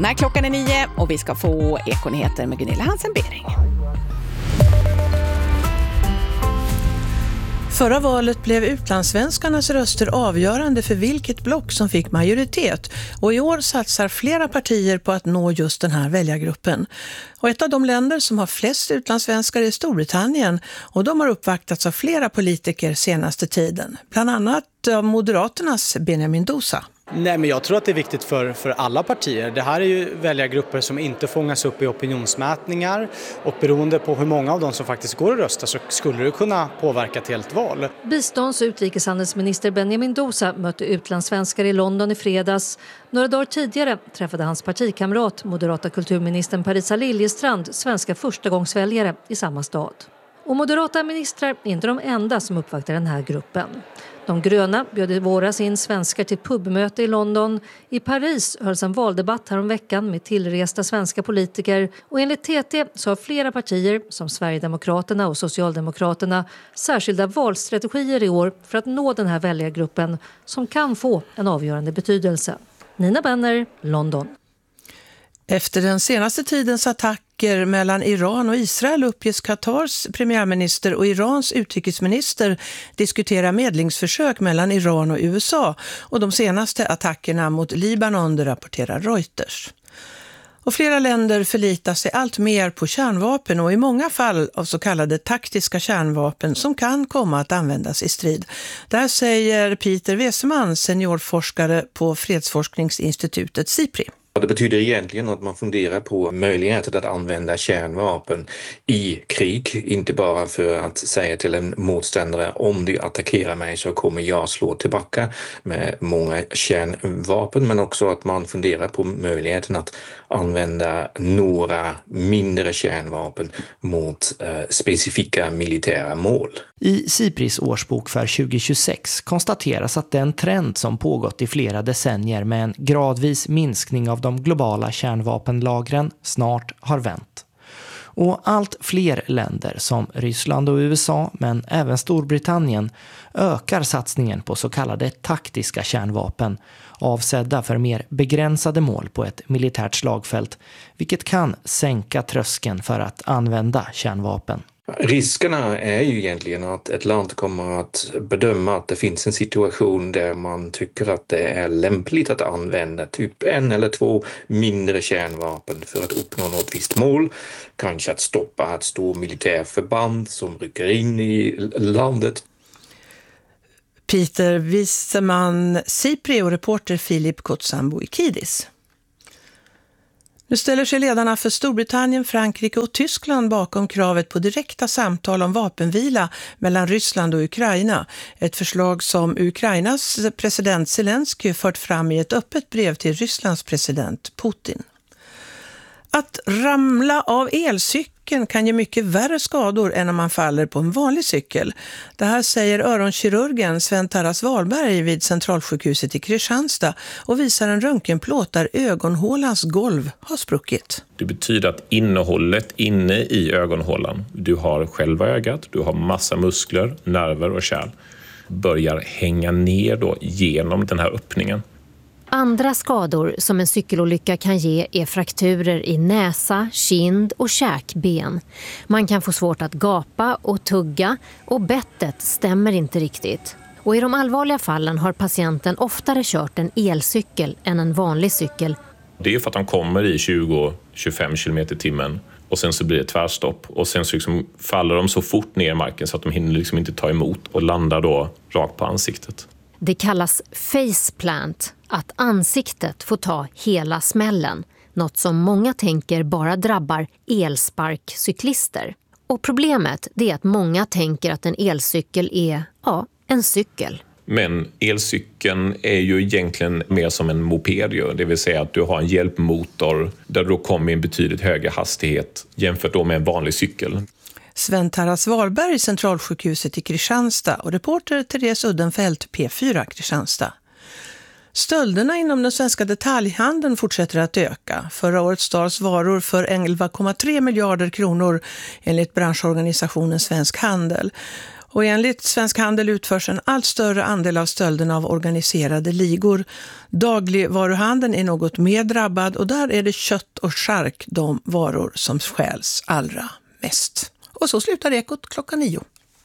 När klockan är 9 och vi ska få Ekonyheter med Gunilla Hansen-Bering. Förra valet blev utlandssvenskarnas röster avgörande för vilket block som fick majoritet. Och i år satsar flera partier på att nå just den här väljargruppen. Och ett av de länder som har flest utlandssvenskar är Storbritannien. Och de har uppvaktats av flera politiker senaste tiden. Bland annat av Moderaternas Benjamin Dousa. Nej, men jag tror att det är viktigt för alla partier. Det här är ju väljargrupper som inte fångas upp i opinionsmätningar, och beroende på hur många av dem som faktiskt går att rösta så skulle det kunna påverka ett helt val. Bistånds- och utrikeshandelsminister Benjamin Dousa mötte utlandssvenskar i London i fredags. Några dagar tidigare träffade hans partikamrat, moderata kulturministern Parisa Liljestrand, svenska förstagångsväljare i samma stad. Och moderata ministrar är inte de enda som uppvaktar den här gruppen. De gröna bjöd i våras in svenskar till pubmöte i London. I Paris hölls en valdebatt häromveckan med tillresta svenska politiker. Och enligt TT så har flera partier, som Sverigedemokraterna och Socialdemokraterna, särskilda valstrategier i år för att nå den här väljargruppen som kan få en avgörande betydelse. Nina Benner, London. Efter den senaste tidens attacker mellan Iran och Israel uppges Katars premiärminister och Irans utrikesminister diskutera medlingsförsök mellan Iran och USA, och de senaste attackerna mot Libanon, det rapporterar Reuters. Och flera länder förlitar sig allt mer på kärnvapen, och i många fall av så kallade taktiska kärnvapen som kan komma att användas i strid. Där säger Peter Weseman, seniorforskare på fredsforskningsinstitutet SIPRI. Det betyder egentligen att man funderar på möjligheten att använda kärnvapen i krig. Inte bara för att säga till en motståndare, om du attackerar mig så kommer jag slå tillbaka med många kärnvapen. Men också att man funderar på möjligheten att använda några mindre kärnvapen mot specifika militära mål. I SIPRIs årsbok för 2026 konstateras att den trend som pågått i flera decennier med en gradvis minskning av de globala kärnvapenlagren snart har vänt. Och allt fler länder som Ryssland och USA, men även Storbritannien, ökar satsningen på så kallade taktiska kärnvapen, avsedda för mer begränsade mål på ett militärt slagfält, vilket kan sänka tröskeln för att använda kärnvapen. Riskerna är ju egentligen att ett land kommer att bedöma att det finns en situation där man tycker att det är lämpligt att använda typ 1 eller 2 mindre kärnvapen för att uppnå något visst mål. Kanske att stoppa ett stort militärförband som rycker in i landet. Peter Weseman, SIPRI, och reporter Filip Kotsamboikidis. Nu ställer sig ledarna för Storbritannien, Frankrike och Tyskland bakom kravet på direkta samtal om vapenvila mellan Ryssland och Ukraina. Ett förslag som Ukrainas president Zelensky fört fram i ett öppet brev till Rysslands president Putin. Att ramla av elcykeln kan ge mycket värre skador än om man faller på en vanlig cykel. Det här säger öronkirurgen Sven-Taras Wahlberg vid Centralsjukhuset i Kristianstad och visar en röntgenplåt där ögonhålans golv har spruckit. Det betyder att innehållet inne i ögonhålan, du har själva ögat, du har massa muskler, nerver och kärl, börjar hänga ner då genom den här öppningen. Andra skador som en cykelolycka kan ge är frakturer i näsa, kind och käkben. Man kan få svårt att gapa och tugga, och bettet stämmer inte riktigt. Och i de allvarliga fallen har patienten oftare kört en elcykel än en vanlig cykel. Det är för att de kommer i 20-25 km/h och sen så blir det tvärstopp. Och sen så liksom faller de så fort ner i marken så att de hinner liksom inte ta emot och landar då rakt på ansiktet. Det kallas faceplant, att ansiktet får ta hela smällen. Något som många tänker bara drabbar elsparkcyklister. Och problemet är att många tänker att en elcykel är, en cykel. Men elcykeln är ju egentligen mer som en moped, det vill säga att du har en hjälpmotor där du kommer i en betydligt högre hastighet jämfört då med en vanlig cykel. Sven-Taras Wahlberg, Centralsjukhuset i Kristianstad, och reporter Therese Uddenfelt, P4 Kristianstad. Stölderna inom den svenska detaljhandeln fortsätter att öka. Förra året stals varor för 11,3 miljarder kronor enligt branschorganisationen Svensk Handel. Och enligt Svensk Handel utförs en allt större andel av stölderna av organiserade ligor. Dagligvaruhandeln är något mer drabbad och där är det kött och chark de varor som stjäls allra mest. Och så slutar Ekot 9:00.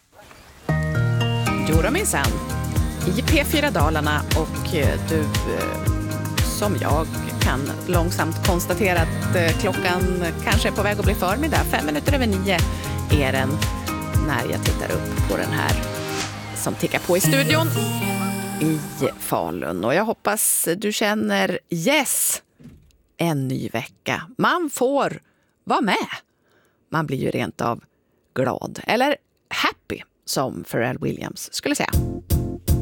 Jo då minsann. I P4 Dalarna och du som jag kan långsamt konstatera att klockan kanske är på väg att bli förmiddag. 9:05 är den när jag tittar upp på den här som tickar på i studion i Falun. Och jag hoppas du känner yes, en ny vecka. Man får vara med. Man blir ju rent av glad. Eller happy, som Pharrell Williams skulle säga.